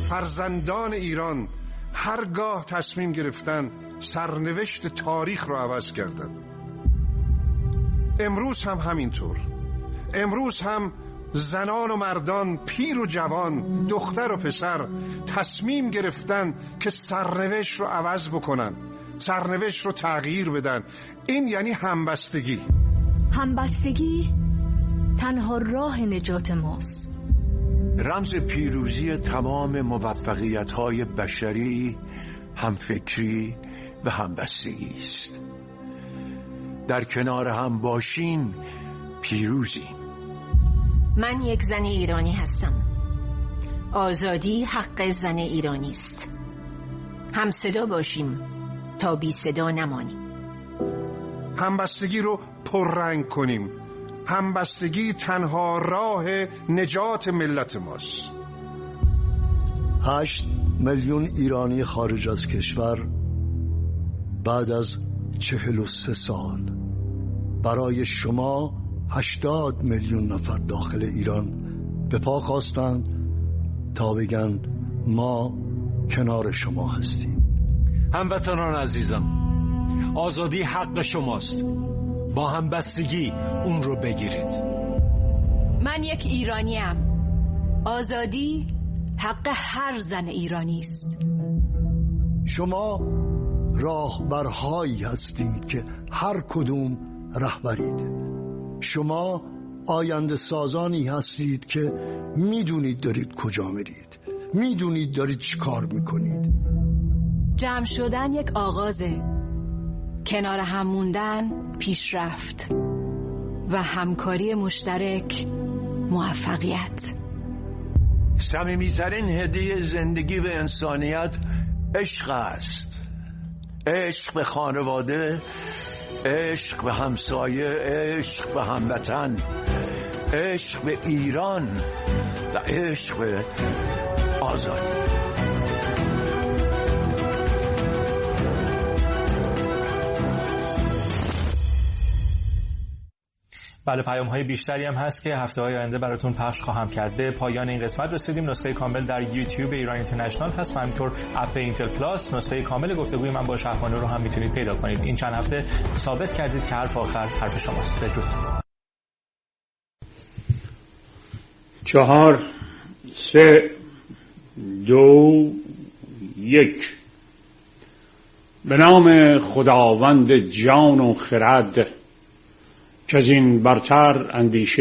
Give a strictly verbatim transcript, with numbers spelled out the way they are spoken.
فرزندان ایران هرگاه تصمیم گرفتن سرنوشت تاریخ رو عوض کردن. امروز هم همینطور. امروز هم زنان و مردان، پیر و جوان، دختر و پسر تصمیم گرفتن که سرنوشت رو عوض بکنن، سرنوشت رو تغییر بدن. این یعنی همبستگی. همبستگی تنها راه نجات ماست. رمز پیروزی تمام موفقیت‌های بشری همفکری و همبستگی است. در کنار هم باشیم پیروزیم. من یک زن ایرانی هستم. آزادی حق زن ایرانی است. هم صدا باشیم تا بی صدا نمانیم. همبستگی رو پررنگ کنیم. همبستگی تنها راه نجات ملت ماست. هشت میلیون ایرانی خارج از کشور بعد از چهل و سه سال برای شما هشتاد میلیون نفر داخل ایران به پا خواستند تا بگن ما کنار شما هستیم. هموطنان عزیزم، آزادی حق شماست. با همبستگی اون رو بگیرید. من یک ایرانیم. آزادی حق هر زن ایرانی است. شما راهبرهایی هستید که هر کدوم رهبرید. شما آینده سازانی هستید که میدونید دارید کجا میرید، میدونید دارید چی کار میکنید. جمع شدن یک آغازه، کنار هم موندن پیشرفت و همکاری مشترک موفقیت. صمیمی‌ترین هدیه زندگی و انسانیت عشق است. عشق به خانواده، عشق به همسایه، عشق به هموطن، عشق به ایران و عشق به آزادی. بله، پیام های بیشتری هم هست که هفته های آینده براتون پخش خواهم کرد. به پایان این قسمت رسیدیم. نسخه کامل در یوتیوب ایران اینترنشنال هست و همینطور اپ اینتل پلاس. نسخه کامل گفتگوی من با شهبانو رو هم میتونید پیدا کنید. این چند هفته ثابت کردید که حرف آخر حرف شماست. بدرود. چهار سه دو یک. به نام خداوند جان و خرد که از این برتر اندیشه